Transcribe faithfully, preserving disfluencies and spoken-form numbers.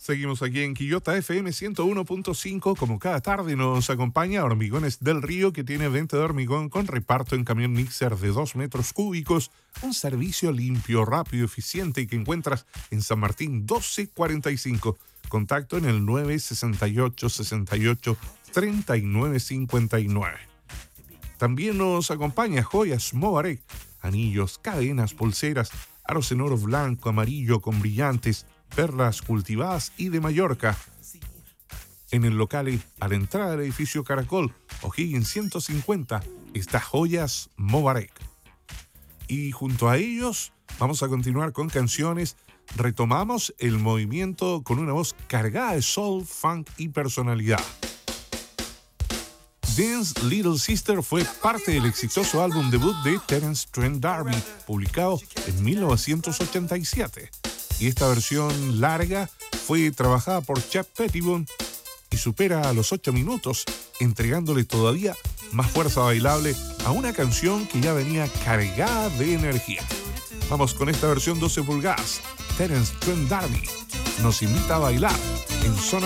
Seguimos aquí en Quillota F M ciento uno punto cinco. Como cada tarde nos acompaña Hormigones del Río, que tiene venta de hormigón con reparto en camión mixer de dos metros cúbicos. Un servicio limpio, rápido, eficiente y que encuentras en San Martín doce cuarenta y cinco. Contacto en el nueve sesenta y ocho, sesenta y ocho, treinta y nueve cincuenta y nueve. También nos acompaña Joyas Mobarek. Anillos, cadenas, pulseras, aros en oro blanco, amarillo con brillantes, perlas cultivadas y de Mallorca. En el local a la entrada del edificio Caracol, O'Higgins ciento cincuenta, está Joyas Mobarek. Y junto a ellos vamos a continuar con canciones. Retomamos el movimiento con una voz cargada de soul, funk y personalidad. Dance Little Sister fue parte del exitoso álbum debut de Terence Trent D'Arby, publicado en mil novecientos ochenta y siete. Y esta versión larga fue trabajada por Chad Pettibone y supera a los ocho minutos, entregándole todavía más fuerza bailable a una canción que ya venía cargada de energía. Vamos con esta versión doce pulgadas. Terence Trent D'Arby nos invita a bailar en Zona